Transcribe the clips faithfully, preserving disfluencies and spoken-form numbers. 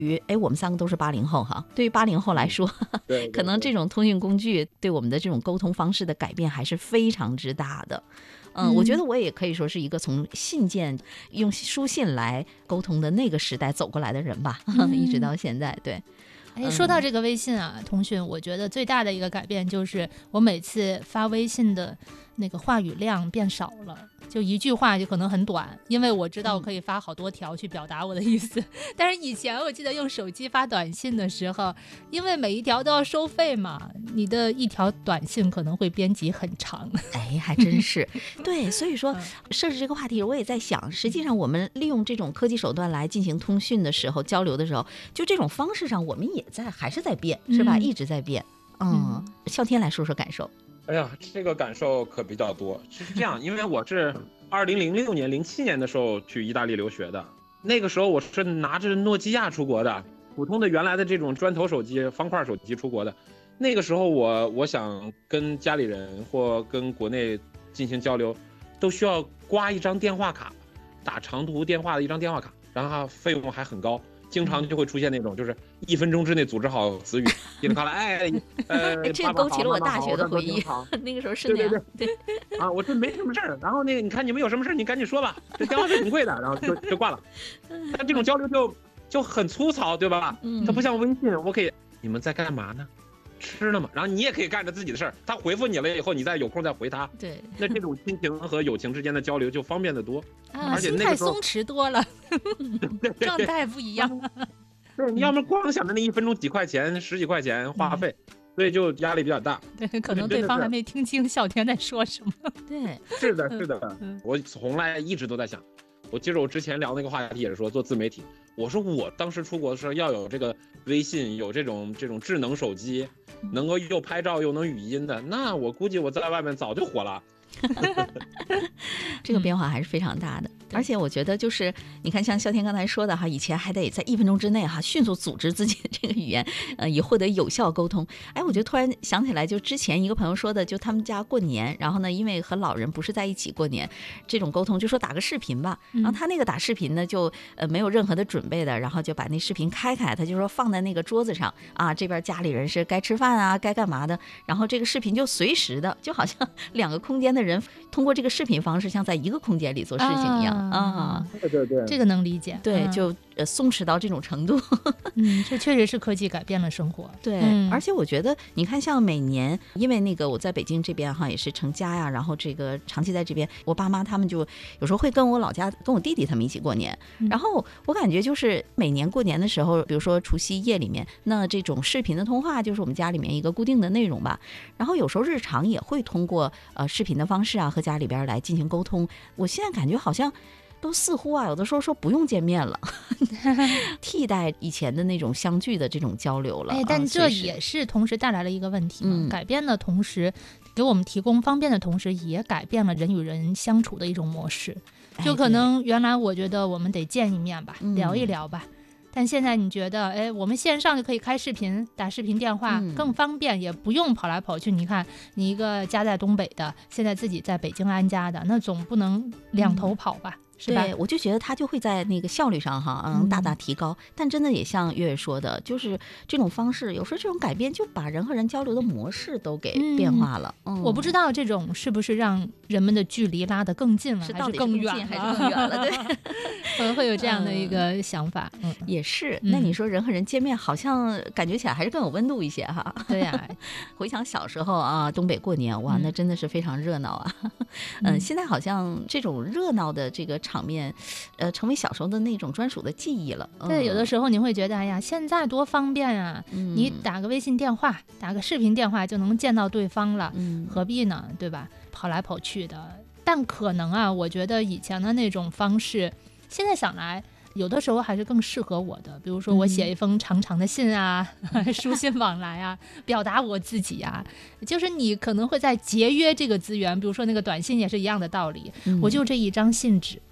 于哎，我们三个都是八零后哈，对于八零后来说， 对对对可能这种通讯工具对我们的这种沟通方式的改变还是非常之大的。嗯， 嗯我觉得我也可以说是一个从信件用书信来沟通的那个时代走过来的人吧， 嗯一直到现在。对， 哎，说到这个微信啊，通讯，我觉得最大的一个改变就是我每次发微信的那个话语量变少了，就一句话就可能很短，因为我知道我可以发好多条去表达我的意思。但是以前我记得用手机发短信的时候，因为每一条都要收费嘛，你的一条短信可能会编辑很长。 哎，还真是。对，所以说嗯设置这个话题，我也在想，实际上我们利用这种科技手段来进行通讯的时候，交流的时候，就这种方式上，我们也在还是在变，是吧？ 嗯一直在变。嗯，啸天来说说感受。 哎呀，这个感受可比较多。是这样，因为我是二零零六年、零七年的时候去意大利留学的，那个时候我是拿着诺基亚出国的，普通的原来的这种砖头手机、方块手机出国的。那个时候我我想跟家里人或跟国内进行交流，都需要刮一张电话卡，打长途电话的一张电话卡，然后费用还很高。经常就会出现那种，就是一分钟之内组织好词语，叮铃咔啦，哎，呃， 这个勾起了我大学的回忆，那个时候是那样。 对对对，啊，我这没什么事儿，然后那个你看你们有什么事儿，你赶紧说吧，这电话费挺贵的，然后就就挂了。但这种交流就就很粗糙，对吧？ 嗯， 它不像微信，我可以，你们在干嘛呢？吃了嘛，然后你也可以干着自己的事儿，他回复你了以后，你再有空再回他。 对， 那这种亲情和友情之间的交流就方便得多， 啊， 而且心那个时候态松弛多了，状态不一样。 对，你要么光想着那一分钟几块钱、十几块钱话费，所以就压力比较大。 对，可能对方还没听清啸天在说什么。 对， 是的，是的，我从来一直都在想。我记得我之前聊那个话题也是说做自媒体，我说我当时出国的时候要有这个微信，有这种这种智能手机，能够又拍照又能语音的，那我估计我在外面早就火了。 这个变化还是非常大的，嗯、而且我觉得就是你看，像啸天刚才说的哈，以前还得在一分钟之内哈迅速组织自己的这个语言，呃，以获得有效沟通。哎，我就突然想起来，就之前一个朋友说的，就他们家过年，然后呢，因为和老人不是在一起过年，这种沟通就说打个视频吧。然后他那个打视频呢，就呃没有任何的准备的，然后就把那视频开开，他就说放在那个桌子上啊，这边家里人是该吃饭啊，该干嘛的，然后这个视频就随时的，就好像两个空间的人通过这个视频方式，像在一个空间里做事情一样啊。 啊对对对， 这个能理解。 对， 嗯、 就呃松弛到这种程度。 嗯，这确实是科技改变了生活。 对、 嗯， 而且我觉得，你看，像每年，因为那个我在北京这边哈，也是成家呀，然后这个长期在这边，我爸妈他们就有时候会跟我老家跟我弟弟他们一起过年， 嗯、 然后我感觉就是每年过年的时候，比如说除夕夜里面，那这种视频的通话就是我们家里面一个固定的内容吧。然后有时候日常也会通过呃视频的方式啊和家里边来进行沟通。我现在感觉好像都似乎啊，有的时候说不用见面了，替代以前的那种相聚的这种交流了。 哎，但这也是同时带来了一个问题嘛， 嗯、 改变的同时，给我们提供方便的同时，也改变了人与人相处的一种模式。就可能原来我觉得我们得见一面吧， 嗯、 聊一聊吧。但现在你觉得，哎，我们线上就可以开视频、打视频电话， 嗯、 更方便，也不用跑来跑去。你看，你一个家在东北的，现在自己在北京安家的，那总不能两头跑吧？嗯是吧？ 对，我就觉得他就会在那个效率上哈，嗯，大大提高。嗯、但真的也像月月说的，就是这种方式，有时候这种改变就把人和人交流的模式都给变化了。嗯嗯、我不知道这种是不是让人们的距离拉得更近了， 是还是更远了， 还是更远了？对， 可能会有这样的一个想法。嗯， 也是。那你说人和人见面，好像感觉起来还是更有温度一些哈。 对呀、啊， 回想小时候啊，东北过年，哇，那真的是非常热闹啊。嗯，现在好像这种热闹的这个场面，呃，成为小时候的那种专属的记忆了。嗯、 对，有的时候你会觉得，哎呀，现在多方便啊！嗯、你打个微信电话，打个视频电话就能见到对方了， 嗯、 何必呢？对吧？跑来跑去的。但可能啊，我觉得以前的那种方式，现在想来，有的时候还是更适合我的。比如说，我写一封长长的信啊，嗯、书信往来啊，表达我自己啊。就是你可能会在节约这个资源，比如说那个短信也是一样的道理， 嗯、 我就这一张信纸。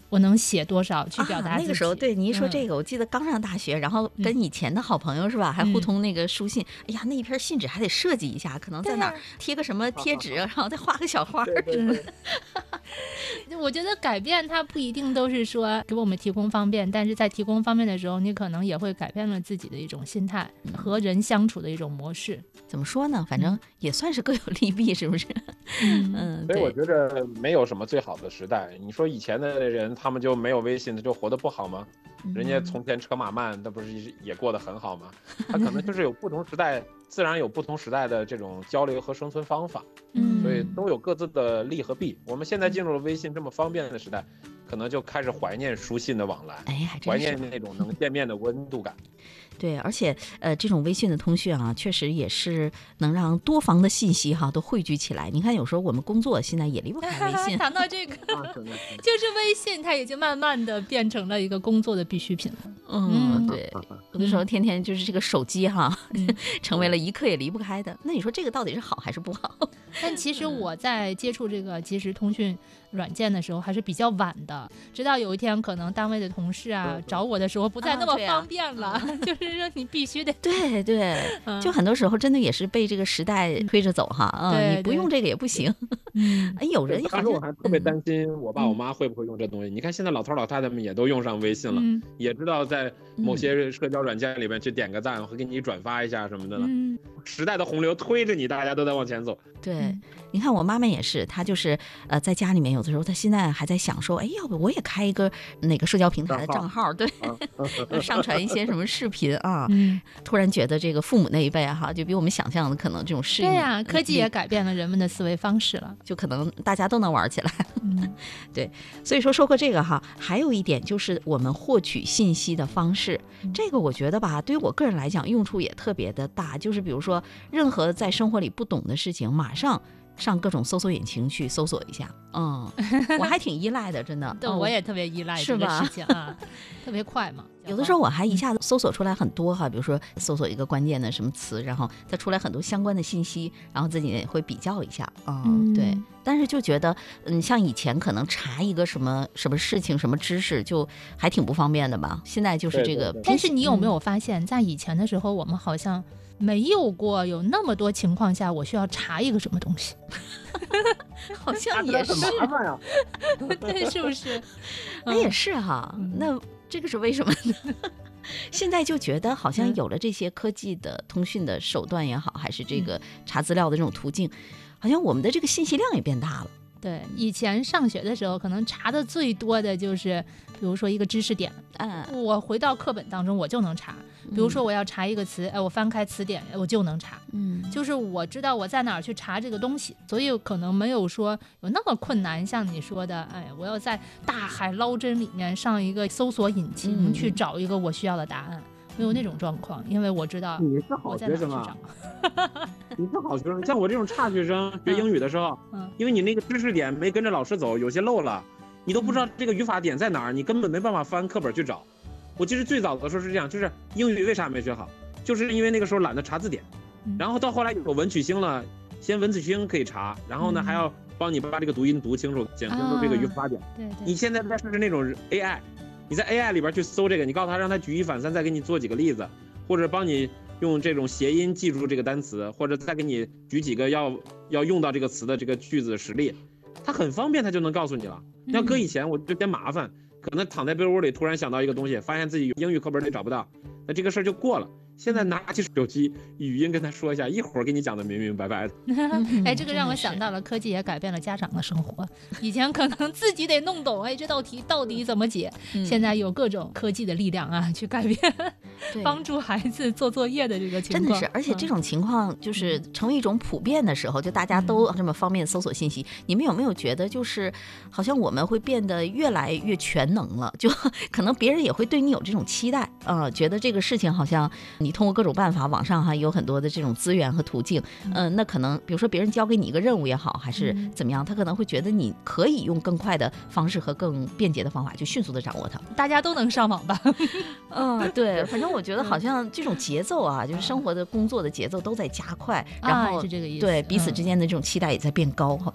我能写多少去表达自己。 啊、那个时候，对你一说这个、 嗯， 我记得刚上大学，然后跟以前的好朋友是吧，嗯、还互通那个书信。哎呀，那一篇信纸还得设计一下，可能在哪儿贴个什么贴纸，然后再画个小花。 对对对我觉得改变它不一定都是说给我们提供方便，但是在提供方便的时候，你可能也会改变了自己的一种心态和人相处的一种模式。 怎么说呢？反正也算是各有利弊，是不是？ 嗯嗯， 所以我觉得没有什么最好的时代。你说以前的人他们就没有微信，他就活得不好吗？人家从前车马慢，那不是也过得很好吗？他可能就是有不同时代，自然有不同时代的这种交流和生存方法， 嗯， 所以都有各自的利和弊。我们现在进入了微信这么方便的时代，可能就开始怀念书信的往来， 哎，还真是怀念那种能见面的温度感。 对，而且呃，这种微信的通讯啊，确实也是能让多方的信息哈都汇聚起来。你看，有时候我们工作现在也离不开微信。 谈到这个，就是微信，它已经慢慢的变成了一个工作的必需品了。 嗯，对，有的时候天天就是这个手机哈，嗯、成为了一刻也离不开的。那你说这个到底是好还是不好？ 但其实我在接触这个即时通讯软件的时候还是比较晚的，直到有一天可能单位的同事啊找我的时候不再那么方便了，啊啊、就是说你必须得对对，就很多时候真的也是被这个时代推着走哈，啊、嗯，你不用这个也不行。 嗯， 哎，有人当时我还特别担心我爸我妈会不会用这东西。嗯、你看现在老头老太太们也都用上微信了，嗯、也知道在某些社交软件里面去点个赞，会给你转发一下什么的了。嗯，时代的洪流推着你，大家都在往前走。 对，你看我妈妈也是，她就是呃在家里面有的时候，她现在还在想说，哎，要不我也开一个哪个社交平台的账号，对，啊、上传一些什么视频啊。嗯，突然觉得这个父母那一辈哈，就比我们想象的可能这种适应。 对呀、啊，科技也改变了人们的思维方式了， 就可能大家都能玩起来。 嗯， 对，所以说说过这个哈，还有一点就是我们获取信息的方式，嗯、这个我觉得吧，对于我个人来讲用处也特别的大，就是比如说任何在生活里不懂的事情，马上上各种搜索引擎去搜索一下，嗯，我还挺依赖的，真的。 对， 嗯、 我也特别依赖这个事情啊，特别快嘛。 有的时候我还一下子搜索出来很多哈，比如说搜索一个关键的什么词，然后再出来很多相关的信息，然后自己也会比较一下，嗯，嗯对。但是就觉得，嗯，像以前可能查一个什么什么事情、什么知识，就还挺不方便的吧。现在就是这个。 对对对， 但是你有没有发现，在以前的时候，我们好像没有过有那么多情况下我需要查一个什么东西。 好像也是， 麻烦呀。 对，是不是？ 那、嗯、也是哈。嗯、那这个是为什么呢？现在就觉得好像有了这些科技的通讯的手段也好，还是这个查资料的这种途径，好像我们的这个信息量也变大了。 对，以前上学的时候可能查的最多的就是比如说一个知识点， 嗯， 我回到课本当中我就能查，比如说我要查一个词，哎，我翻开词典我就能查，嗯，就是我知道我在哪儿去查这个东西，所以可能没有说有那么困难，像你说的，哎，我要在大海捞针里面上一个搜索引擎去找一个我需要的答案，没有那种状况，因为我知道你是好学生啊。你是好学生，像我这种差学生学英语的时候，嗯，因为你那个知识点没跟着老师走，有些漏了，你都不知道这个语法点在哪儿，你根本没办法翻课本去找。我其实最早的时候是这样，就是英语为啥没学好，就是因为那个时候懒得查字典，然后到后来有文曲星了，先文曲星可以查，然后呢还要帮你把这个读音读清楚，讲清楚这个语法点。 对对。 你现在再试试那种 A I， 你在 A I 里边去搜这个，你告诉他让他举一反三，再给你做几个例子，或者帮你用这种谐音记住这个单词，或者再给你举几个要要用到这个词的这个句子实例，它很方便，它就能告诉你了。要搁以前我就嫌麻烦，可能躺在被窝里突然想到一个东西，发现自己英语课本里找不到，那这个事儿就过了。现在拿起手机语音跟他说一下，一会儿给你讲的明明白白的。 哎，这个让我想到了科技也改变了家长的生活。以前可能自己得弄懂，哎，这道题到底怎么解？嗯、现在有各种科技的力量啊，去改变，帮助孩子做作业的这个情况。 真的是，而且这种情况就是成为一种普遍的时候，就大家都这么方便搜索信息。嗯、你们有没有觉得，就是好像我们会变得越来越全能了？就可能别人也会对你有这种期待啊、呃，觉得这个事情好像你。你通过各种办法，网上哈有很多的这种资源和途径，嗯、呃，那可能比如说别人交给你一个任务也好，还是怎么样，他可能会觉得你可以用更快的方式和更便捷的方法，就迅速的掌握它。 大家都能上网吧？ 嗯，对，反正我觉得好像这种节奏啊，就是生活的工作的节奏都在加快，然后、 啊、是这个意思， 对彼此之间的这种期待也在变高，好像。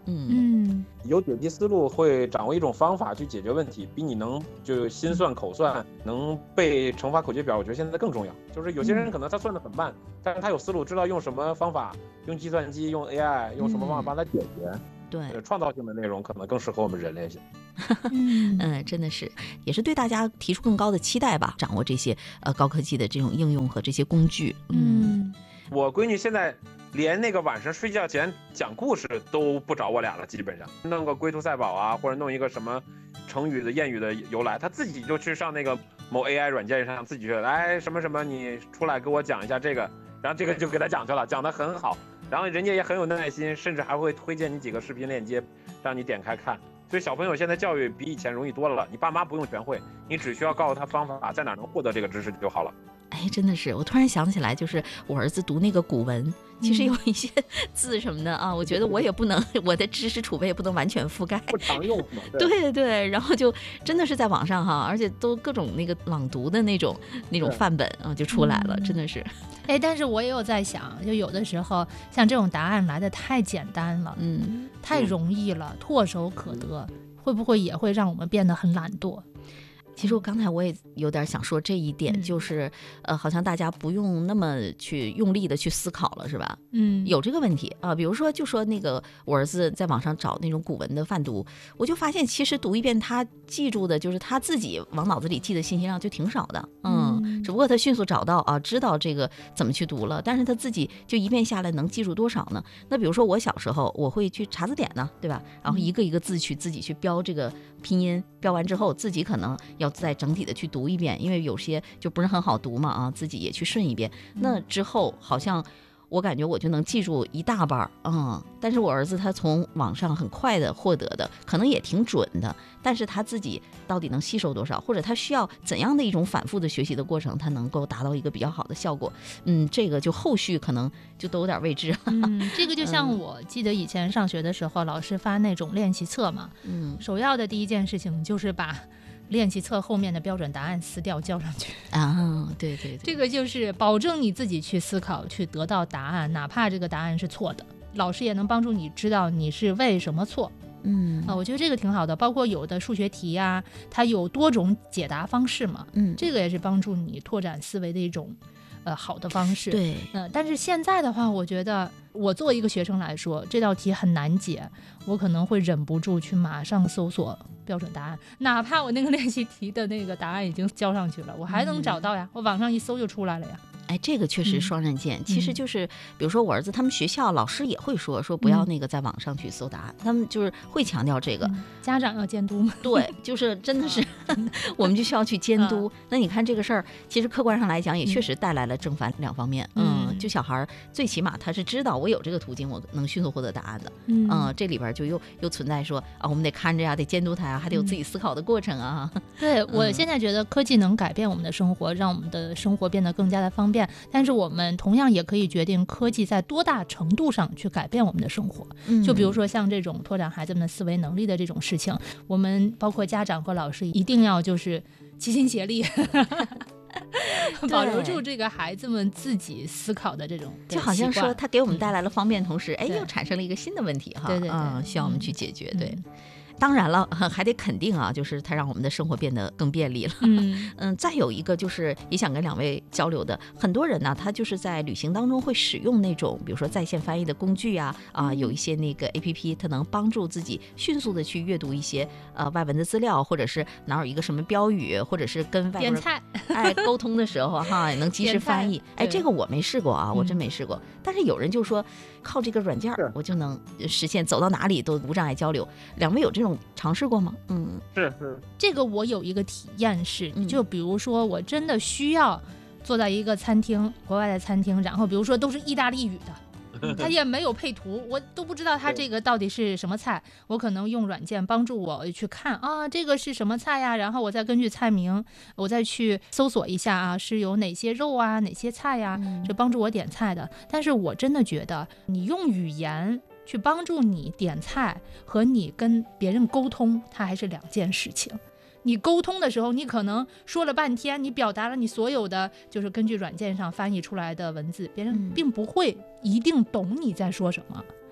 嗯嗯有解题思路，会掌握一种方法去解决问题，比你能就心算口算，能背乘法口诀表，我觉得现在更重要。就是有些人可能他算得很慢，但是他有思路，知道用什么方法，用计算机，用 A I， 用什么方法帮他解决。 对， 呃创造性的内容可能更适合我们人类性。 嗯嗯，真的是，也是对大家提出更高的期待吧，掌握这些呃高科技的这种应用和这些工具。 嗯我闺女现在连那个晚上睡觉前讲故事都不找我俩了，基本上弄个龟兔赛跑啊，或者弄一个什么成语的谚语的由来，她自己就去上那个某 A I 软件上，自己去来什么什么，你出来给我讲一下这个，然后这个就给她讲去了，讲得很好，然后人家也很有耐心，甚至还会推荐你几个视频链接，让你点开看。所以小朋友现在教育比以前容易多了，你爸妈不用全会，你只需要告诉他方法，在哪能获得这个知识就好了。 哎，真的是，我突然想起来，就是我儿子读那个古文，其实有一些字什么的啊，我觉得我也不能，我的知识储备也不能完全覆盖， 不常用嘛。 对对对，然后就真的是在网上哈，而且都各种那个朗读的那种那种范本啊就出来了，真的是。 哎，但是我也有在想，就有的时候像这种答案来的太简单了， 嗯， 太容易了，唾手可得，会不会也会让我们变得很懒惰？ 其实我刚才我也有点想说这一点， 嗯就是呃，好像大家不用那么去用力的去思考了，是吧？ 嗯， 有这个问题啊、呃，比如说，就说那个我儿子在网上找那种古文的泛读，我就发现其实读一遍他记住的，就是他自己往脑子里记的信息量就挺少的，嗯，嗯只不过他迅速找到啊，知道这个怎么去读了，但是他自己就一遍下来能记住多少呢？那比如说我小时候，我会去查字典呢，对吧？然后一个一个字去自己去标这个拼音，标完之后自己可能要再整体的去读一遍，因为有些就不是很好读嘛啊，自己也去顺一遍。那之后好像我感觉我就能记住一大半，嗯，但是我儿子他从网上很快的获得的，可能也挺准的，但是他自己到底能吸收多少，或者他需要怎样的一种反复的学习的过程，他能够达到一个比较好的效果，嗯，这个就后续可能就都有点未知。 嗯，这个就像我记得以前上学的时候，老师发那种练习册嘛，嗯，首要的第一件事情就是把练习册后面的标准答案撕掉交上去啊，对对对， 这个就是保证你自己去思考，去得到答案，哪怕这个答案是错的，老师也能帮助你知道你是为什么错。 嗯啊，我觉得这个挺好的，包括有的数学题呀、啊，它有多种解答方式嘛， 嗯， 这个也是帮助你拓展思维的一种呃好的方式。 对， 嗯、呃，但是现在的话，我觉得我作为一个学生来说，这道题很难解，我可能会忍不住去马上搜索标准答案，哪怕我那个练习题的那个答案已经交上去了，我还能找到呀，嗯、我网上一搜就出来了呀。 哎，这个确实双刃剑、嗯、其实就是比如说我儿子他们学校老师也会说说不要那个在网上去搜答案、嗯、他们就是会强调这个、嗯、 家长要监督吗？ 对，就是真的是、啊、我们就需要去监督、啊、那你看这个事儿其实客观上来讲也确实带来了正反两方面。 嗯, 嗯，就小孩最起码他是知道我有这个途径我能迅速获得答案的。 嗯, 嗯，这里边就又又存在说啊我们得看着呀，得监督他呀，还得有自己思考的过程啊、嗯、 对，我现在觉得科技能改变我们的生活，让我们的生活变得更加的方便，但是我们同样也可以决定科技在多大程度上去改变我们的生活。就比如说像这种拓展孩子们的思维能力的这种事情，我们包括家长和老师一定要就是齐心协力保留住这个孩子们自己思考的这种， 就好像说他给我们带来了方便，同时、嗯、哎又产生了一个新的问题哈， 对对对、 嗯，需要我们去解决。 嗯、 对。当然了，还得肯定啊，就是它让我们的生活变得更便利了。 嗯嗯，再有一个就是也想跟两位交流的，很多人呢，他就是在旅行当中会使用那种，比如说在线翻译的工具啊，啊，有一些那个 A P P， 它能帮助自己迅速的去阅读一些呃外文的资料，或者是哪有一个什么标语，或者是跟外国人点菜哎沟通的时候哈，也能及时翻译。哎，这个我没试过啊，我真没试过。嗯、但是有人就说靠这个软件我就能实现走到哪里都无障碍交流。两位有这种尝试过吗？嗯， 是是， 这个我有一个体验是，就比如说我真的需要坐在一个餐厅，国外的餐厅，然后比如说都是意大利语的，它也没有配图，我都不知道它这个到底是什么菜，我可能用软件帮助我去看啊，这个是什么菜呀，然后我再根据菜名，我再去搜索一下啊，是有哪些肉啊，哪些菜呀，这帮助我点菜的。但是我真的觉得你用语言去帮助你点菜和你跟别人沟通，它还是两件事情。你沟通的时候，你可能说了半天，你表达了你所有的就是根据软件上翻译出来的文字，别人并不会一定懂你在说什么。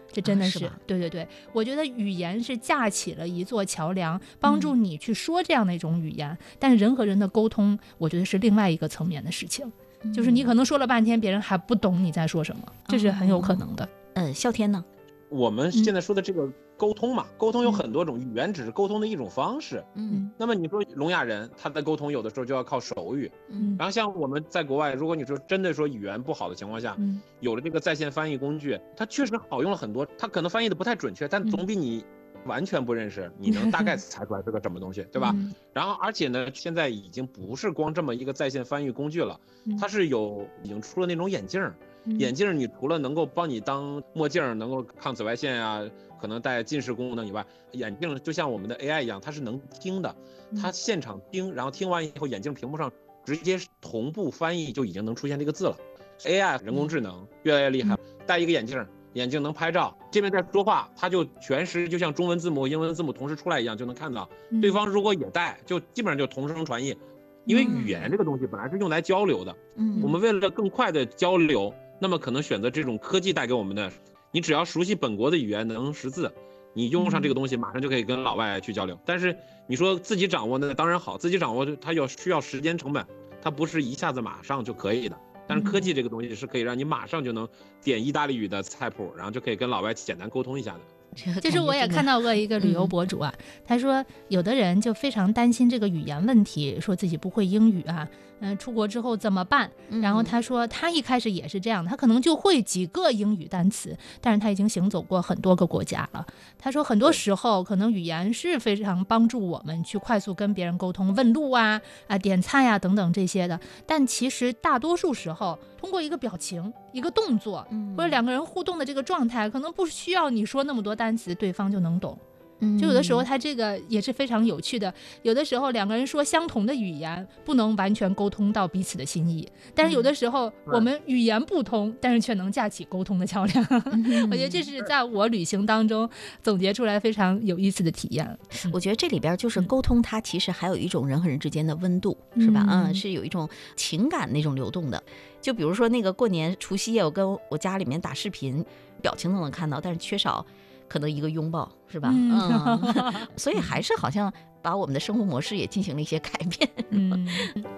这真的是， 啊是对对对，我觉得语言是架起了一座桥梁，帮助你去说这样的一种语言，嗯、但是人和人的沟通，我觉得是另外一个层面的事情，嗯、就是你可能说了半天，别人还不懂你在说什么，这是很有可能的。 嗯、呃，啸天呢？ 我们现在说的这个沟通嘛，嗯、沟通有很多种，语言只是沟通的一种方式。嗯，那么你说聋哑人他的沟通有的时候就要靠手语。嗯，然后像我们在国外，如果你说真的说语言不好的情况下，嗯，有了这个在线翻译工具，它确实好用了很多。它可能翻译的不太准确，但总比你完全不认识，你能大概猜出来是个什么东西，对吧？嗯、然后而且呢，现在已经不是光这么一个在线翻译工具了，它是有已经出了那种眼镜。眼镜你除了能够帮你当墨镜，能够抗紫外线啊，可能带近视功能以外，眼镜就像我们的 A I 一样，它是能听的，它现场听，然后听完以后，眼镜屏幕上直接同步翻译就已经能出现这个字了。A I 人工智能越来越厉害，戴一个眼镜，眼镜能拍照，这边在说话，它就全时就像中文字母、英文字母同时出来一样，就能看到。对方如果也戴，就基本上就同声传译，因为语言这个东西本来是用来交流的，嗯，我们为了更快的交流。那么可能选择这种科技带给我们的，你只要熟悉本国的语言，能识字，你用上这个东西，马上就可以跟老外去交流。但是你说自己掌握那当然好，自己掌握它要需要时间成本，它不是一下子马上就可以的。但是科技这个东西是可以让你马上就能点意大利语的菜谱，然后就可以跟老外简单沟通一下的。 就是我也看到过一个旅游博主啊，嗯、他说有的人就非常担心这个语言问题，说自己不会英语啊，嗯、呃，出国之后怎么办？然后他说他一开始也是这样，他可能就会几个英语单词，但是他已经行走过很多个国家了。他说很多时候可能语言是非常帮助我们去快速跟别人沟通，问路啊、啊点菜啊等等这些的，但其实大多数时候通过一个表情、一个动作，或者两个人互动的这个状态，可能不需要你说那么多单词，对方就能懂。就有的时候它这个也是非常有趣的，有的时候两个人说相同的语言不能完全沟通到彼此的心意，但是有的时候我们语言不通，但是却能架起沟通的桥梁。我觉得这是在我旅行当中总结出来非常有意思的体验。 我觉得这里边就是沟通，它其实还有一种人和人之间的温度，是吧？嗯，是有一种情感那种流动的。就比如说那个过年除夕夜，我跟我家里面打视频，表情都能看到，但是缺少可能一个拥抱，是吧？嗯，嗯所以还是好像把我们的生活模式也进行了一些改变。嗯，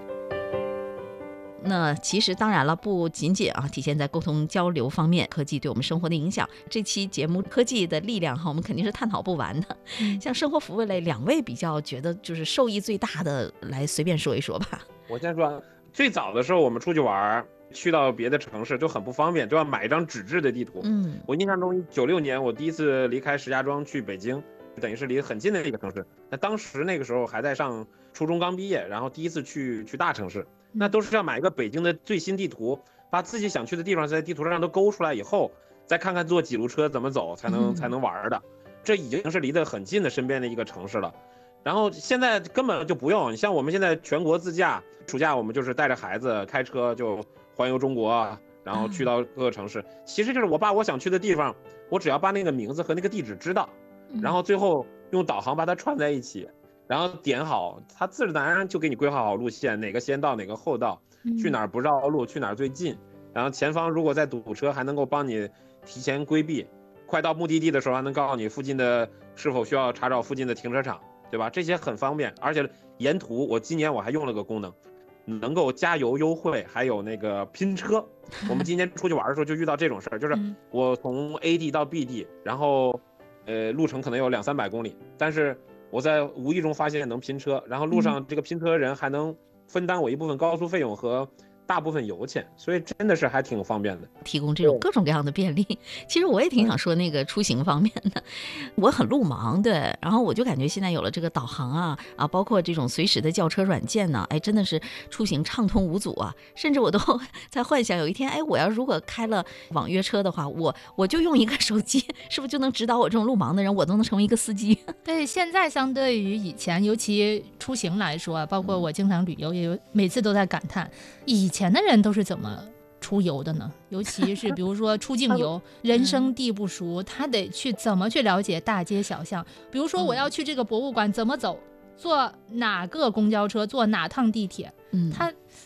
那其实当然了，不仅仅啊体现在沟通交流方面，科技对我们生活的影响。这期节目科技的力量哈，我们肯定是探讨不完的。嗯、像生活服务类，两位比较觉得就是受益最大的，来随便说一说吧。 我先说，最早的时候我们出去玩，去到别的城市就很不方便，就要买一张纸质的地图。嗯，我印象中九六年我第一次离开石家庄去北京，等于是离得很近的一个城市。那当时那个时候还在上初中刚毕业，然后第一次去去大城市，那都是要买一个北京的最新地图，把自己想去的地方在地图上都勾出来以后，再看看坐几路车怎么走才能才能玩的。这已经是离得很近的身边的一个城市了。然后现在根本就不用，你像我们现在全国自驾，暑假我们就是带着孩子开车就环游中国，然后去到各个城市，其实就是我把我想去的地方，我只要把那个名字和那个地址知道，然后最后用导航把它串在一起，然后点好，它自然而然就给你规划好路线，哪个先到哪个后到，去哪儿不绕路，去哪儿最近，然后前方如果在堵车还能够帮你提前规避，快到目的地的时候还能告诉你附近的是否需要查找附近的停车场，对吧？这些很方便，而且沿途我今年我还用了个功能，能够加油优惠，还有那个拼车。我们今年出去玩的时候就遇到这种事儿，就是我从 A 地到 B 地，然后呃路程可能有两三百公里，但是我在无意中发现能拼车，然后路上这个拼车人还能分担我一部分高速费用和大部分油钱，所以真的是还挺方便的， 提供这种各种各样的便利。其实我也挺想说那个出行方面的，我很路盲，对，然后我就感觉现在有了这个导航啊啊，包括这种随时的叫车软件呢，哎，真的是出行畅通无阻啊。甚至我都在幻想有一天，哎，我要如果开了网约车的话，我我就用一个手机，是不是就能指导我这种路盲的人，我都能成为一个司机？ 对，现在相对于以前，尤其出行来说，包括我经常旅游，也有每次都在感叹以前。以前的人都是怎么出游的呢？尤其是比如说出境游，人生地不熟，他得去怎么去了解大街小巷。比如说我要去这个博物馆，怎么走，坐哪个公交车，坐哪趟地铁，他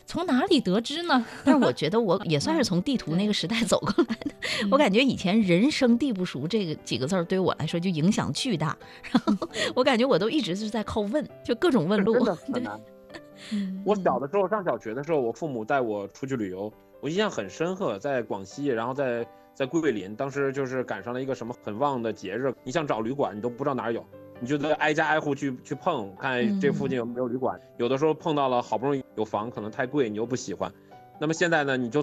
从哪里得知呢？ 但是我觉得我也算是从地图那个时代走过来的。 嗯、 我感觉以前人生地不熟这个几个字对于我来说就影响巨大，然后我感觉我都一直是在靠问，就各种问路。 真的很难。我小的时候上小学的时候，我父母带我出去旅游，我印象很深刻，在广西，然后在在桂林，当时就是赶上了一个什么很旺的节日，你想找旅馆，你都不知道哪儿有。你就得挨家挨户去去碰，看这附近有没有旅馆。嗯、有的时候碰到了，好不容易有房，可能太贵，你又不喜欢。那么现在呢，你就